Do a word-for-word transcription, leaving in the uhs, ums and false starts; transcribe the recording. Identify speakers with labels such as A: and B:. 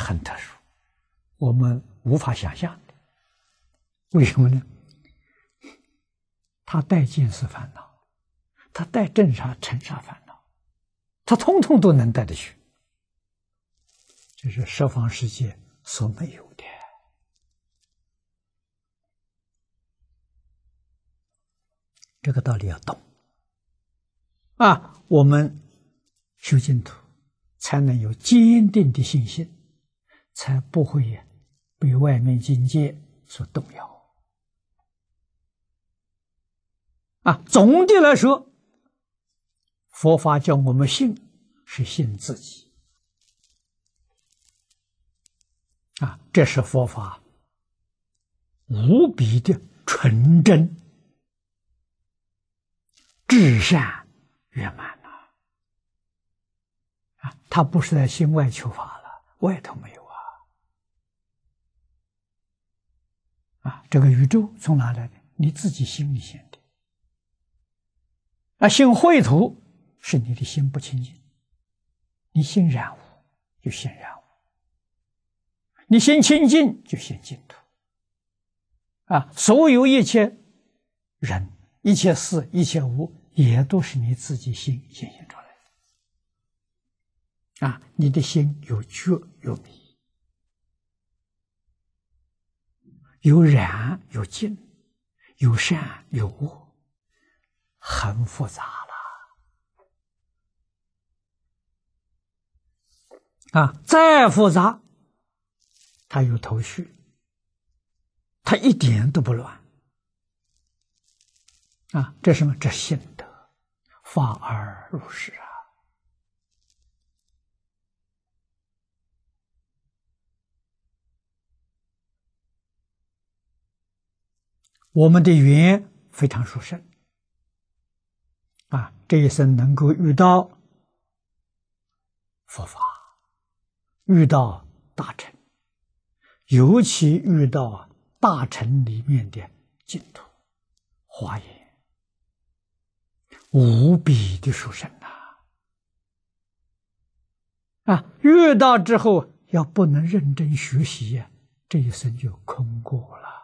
A: 很特殊，我们无法想象的。为什么呢？他带见思烦恼，他带正杀尘沙烦恼，他通通都能带得去，这是十方世界所没有的。这个道理要懂啊，我们修净土才能有坚定的信心，才不会被外面境界所动摇啊。总的来说，佛法叫我们信，是信自己啊，这是佛法无比的纯真、至善圆满呐！啊，他不是在心外求法了，外头没有啊！啊，这个宇宙从哪来的？你自己心里现的。啊，心秽土是你的心不清净，你心染污就现染污，你心清净就现净土。啊，所有一切人、一切事、一切物，也都是你自己心显现出来的。啊，你的心有觉有迷，有染有净，有善有恶，很复杂了。啊，再复杂，它有头绪，它一点都不乱。啊，这是什么？这信德，法而入实啊！我们的缘非常殊胜啊！这一生能够遇到佛法，遇到大乘，尤其遇到大乘里面的净土、华严，无比的殊胜呐！啊，遇到之后要不能认真学习呀、啊，这一生就空过了。